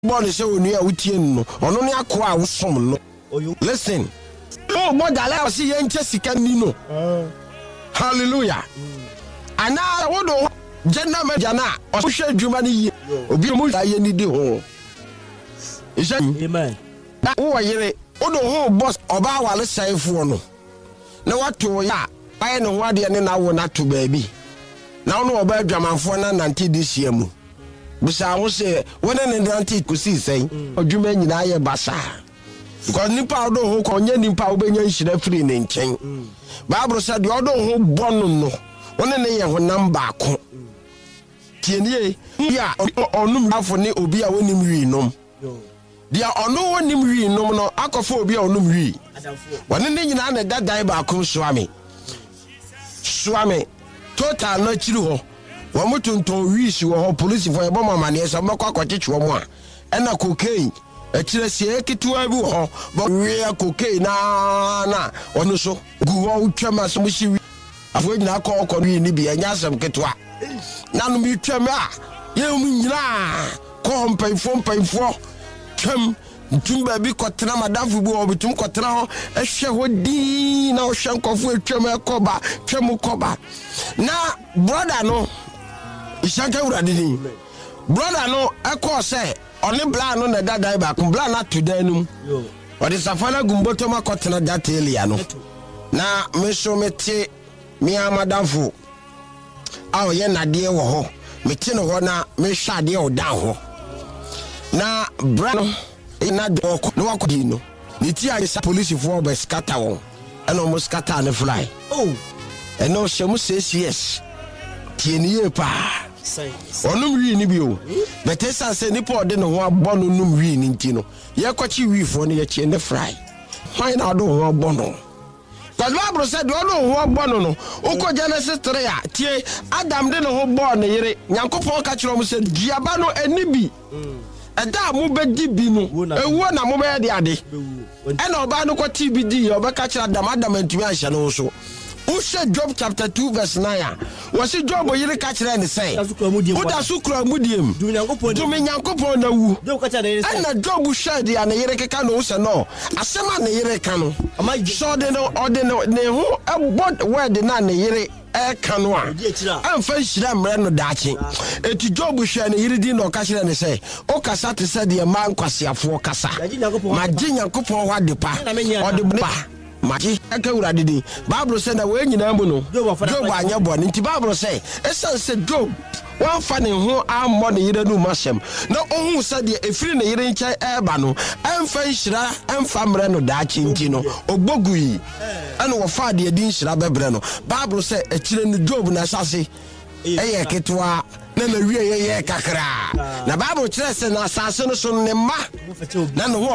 born say onu a wutie no ono ne akoa wo som no listen oh modala o si ye nche sika ni no hallelujah ana wodo jenna majana o hwe adwuma ni ye obi mo ya ni di ho amen na wo yere wodo ho boss oba wale saifo no na wato ya bae ne ho ade ne na wo na to baabi na wo no oba adwamanfo na nante di siamu bisa wo se wona ne nante kusi sei adwuma nyina ye basa because nipa odo ho ko nya nipa obenya nhira free ne nchen Bible said the odo ho bonu no wona ne ye ho namba ko tienie ya onum afo ne obi a wonim wi nom dia ono wonim wi nom no akofo obi a onum wi wona ne nyina na dadai ba ko suame total no chiri ho wo mutunton wi si wo ho police for ebo mama ne so mako akocheche wo mo a ena cocaine etire sie kitua bi ho bo wi cocaine na ono so gu wo twama so mushi wi afo nyina akọ wi ni bi anya asem ketua na no mi twama a ye mu nyina ko mpanfo twam ntumba bi kotena madamfo bi obitum kotena ho ehwe ho di na ohwe nkofo etwam ekoba twam koba na brother no ishanka urade ni brother no eko se oni bla no na dadai ba kun bla na today num odi safana gumboto makotena data elia no na meso mete mi amadamfo awo ye nade wo ho mete no ho na me hwade o dan ho na brother na doko no wakodi no niti ayesa police for be scatter won eno mo scatter ne fly eno shemu yes tieniye pa onum wi ni bio betesa se nipa ode no ho abono num wi ni nti no ye kwachi wi fo ne ye tie ne fly why na do ho abono because Bible said do no ho abono no uko Genesis 3 a tie Adam de no ho bo ne yere Nyankopon ka kire mo se diaba no anibi eda mo bedi bi no ewo na mo be de ade ena oba no kwati bi di oba ka kire Adam antumi ahye no so Job chapter 2 verse 9 was it Job yire ka kire ne say uda sukura mudiem dumi Nyankopon na wu ena Job hwe de na yire keka no se no asema na yire ka no so de no ne ho ebod word na ne yire kanu a amfa hira mre no daachi eti Job hwe ne yire di no ka kire ne say o kasa te se de man kwasiafo kasa maji Nyankopon wa de pa o de pa maji aka urade di Bible say na we nyina mu no Job anya bo nti Bible say esan se Job wan fa ne ho ammo ne yire no masem na ohun se de efiri ne yire nche eba no amfa hira amfa mre no daachi nti no ogbogui ana wo fa de di hira bebre no Bible say ekire no Job na sase eye ketwa na na wie ye kakra na Bible kire se na sase no so ne ma na no